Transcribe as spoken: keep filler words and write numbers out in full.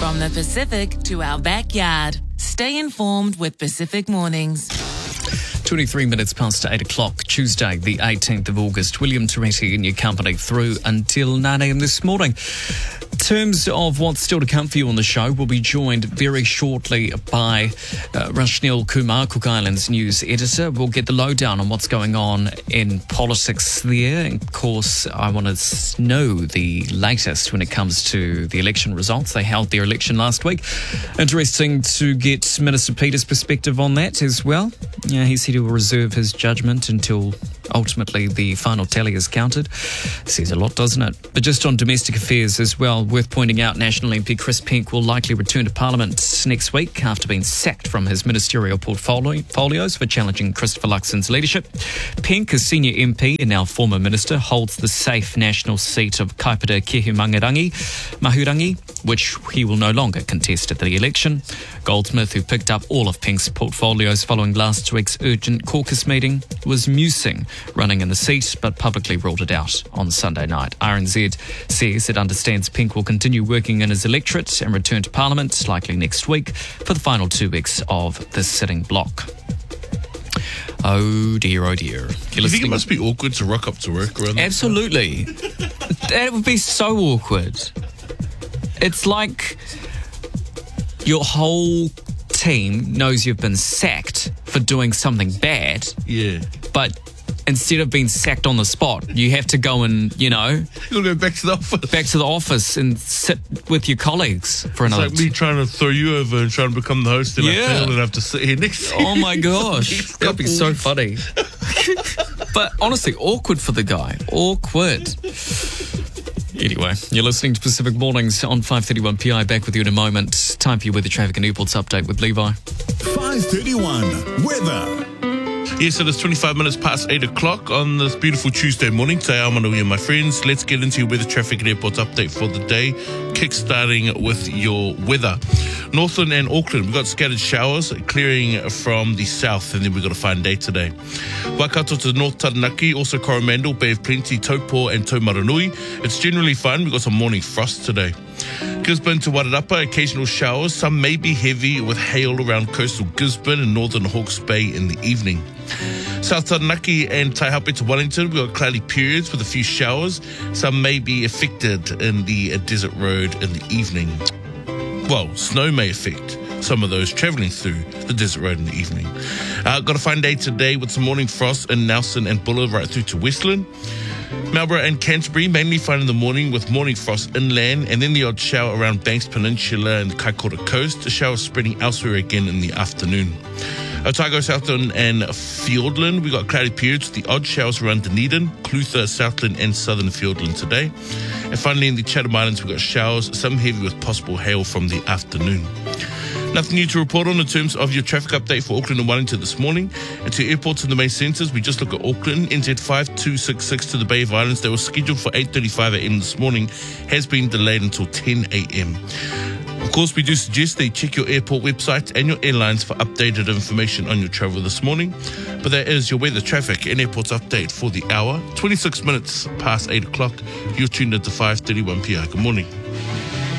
From the Pacific to our backyard. Stay informed with Pacific Mornings. twenty-three minutes past eight o'clock, Tuesday, the eighteenth of August. William Toretti in your company through until nine a.m. this morning. In terms of what's still to come for you on the show, we'll be joined very shortly by uh, Rashnil Kumar, Cook Islands News editor. We'll get the lowdown on what's going on in politics there. Of course, I want to know the latest when it comes to the election results. They held their election last week. Interesting to get Minister Peter's perspective on that as well. Yeah, he said he will reserve his judgment until ultimately the final tally is counted. Says a lot, doesn't it? But just on domestic affairs as well, worth pointing out, National M P Chris Pink will likely return to Parliament next week after being sacked from his ministerial portfolios for challenging Christopher Luxon's leadership. Pink, a senior M P and now former minister, holds the safe national seat of Kaipara Kehumangarangi, Mahurangi, which he will no longer contest at the election. Goldsmith, who picked up all of Pink's portfolios following last week's urgent caucus meeting, was musing running in the seat, but publicly ruled it out on Sunday night. R N Z says it understands Pink will continue working in his electorate and return to Parliament, likely next week, for the final two weeks of the sitting block. Oh dear, oh dear. Do you think it must be awkward to rock up to work around that Absolutely. That would be so awkward. It's like your whole team knows you've been sacked for doing something bad. Yeah. But instead of being sacked on the spot, you have to go and, you know... You'll go back to the office. Back to the office and sit with your colleagues for another... It's like me trying to throw you over and trying to become the host and yeah. I fail and have to sit here next to you. Oh my gosh. That'd be so funny. But honestly, awkward for the guy. Awkward. Anyway, you're listening to Pacific Mornings on five thirty-one P I. Back with you in a moment. Time for your weather, traffic and airports update with Levi. five thirty-one Weather. Yes, it is twenty-five minutes past eight o'clock on this beautiful Tuesday morning. Te ao Manui and my friends. Let's get into your weather, traffic and airports update for the day. Kick-starting with your weather. Northland and Auckland, we've got scattered showers clearing from the south, and then we've got a fine day today. Waikato to North Taranaki, also Coromandel, Bay of Plenty, Taupo and Taumaranui. It's generally fine. We've got some morning frost today. Gisborne to Wairarapa, occasional showers. Some may be heavy with hail around coastal Gisborne and northern Hawke's Bay in the evening. South Taranaki and Taihape to Wellington, we've got cloudy periods with a few showers. Some may be affected in the uh, desert road in the evening. Well, snow may affect some of those travelling through the desert road in the evening. Uh, got a fine day today with some morning frost in Nelson and Buller right through to Westland. Marlborough and Canterbury, mainly fine in the morning with morning frost inland, and then the odd shower around Banks Peninsula and the Kaikoura coast. A shower spreading elsewhere again in the afternoon. Otago, Southland and Fiordland, we got cloudy periods with the odd showers around Dunedin, Clutha, Southland and Southern Fiordland today. And finally in the Chatham Islands, we've got showers, some heavy with possible hail from the afternoon. Nothing new to report on in terms of your traffic update for Auckland and Wellington this morning. And to airports in the main centres, we just look at Auckland. N Z five two six six to the Bay of Islands, they were scheduled for eight thirty-five a.m. this morning, has been delayed until ten a.m. Of course, we do suggest that you check your airport website and your airlines for updated information on your travel this morning. But that is your weather, traffic and airports update for the hour. twenty-six minutes past eight o'clock. You're tuned into five thirty-one P I. Good morning.